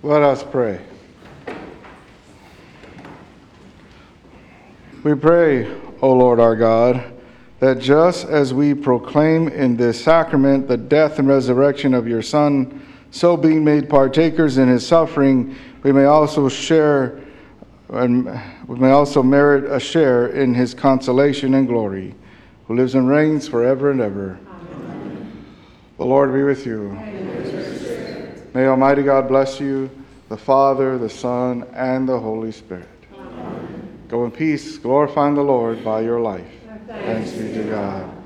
Let us pray. We pray, O Lord our God, that just as we proclaim in this sacrament the death and resurrection of your Son, so being made partakers in his suffering, we may also merit a share in his consolation and glory, who lives and reigns forever and ever. Amen. The Lord be with you. May Almighty God bless you, the Father, the Son, and the Holy Spirit. Amen. Go in peace, glorifying the Lord by your life. Thanks be to God.